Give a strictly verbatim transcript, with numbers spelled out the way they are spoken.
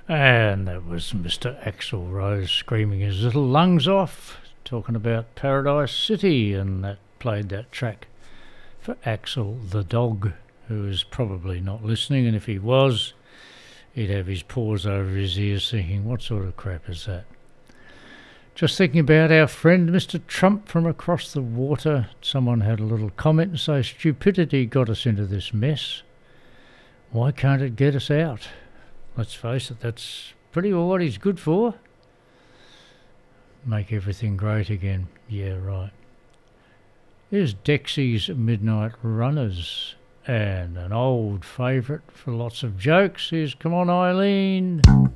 And that was Mister Axl Rose screaming his little lungs off, talking about Paradise City, and that played that track for Axel the dog, who is probably not listening, and if he was, he'd have his paws over his ears thinking, what sort of crap is that? Just thinking about our friend Mister Trump from across the water. Someone had a little comment and say, stupidity got us into this mess. Why can't it get us out? Let's face it, that's pretty well what he's good for. Make everything great again. Yeah, right. Here's Dexy's Midnight Runners, and an old favourite for lots of jokes is Come On Eileen.